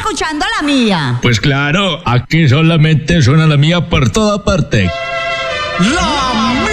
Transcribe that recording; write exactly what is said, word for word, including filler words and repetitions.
escuchando la mía. Pues claro, aquí solamente suena la mía por toda parte. La